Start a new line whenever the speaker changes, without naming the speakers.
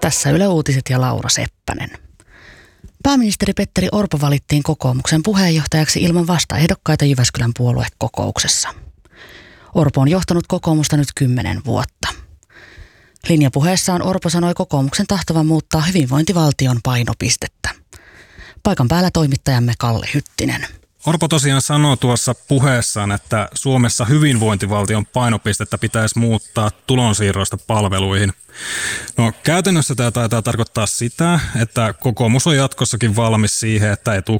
Tässä Yle Uutiset ja Laura Seppänen. Pääministeri Petteri Orpo valittiin kokoomuksen puheenjohtajaksi ilman vastaehdokkaita Jyväskylän puoluekokouksessa. Orpo on johtanut kokoomusta nyt 10 vuotta. Linjapuheessaan Orpo sanoi kokoomuksen tahtovan muuttaa hyvinvointivaltion painopistettä. Paikan päällä toimittajamme Kalle Hyttinen.
Orpo tosiaan sanoi tuossa puheessaan, että Suomessa hyvinvointivaltion painopistettä pitäisi muuttaa tulonsiirroista palveluihin. No käytännössä tämä taitaa tarkoittaa sitä, että kokoomus on jatkossakin valmis siihen, että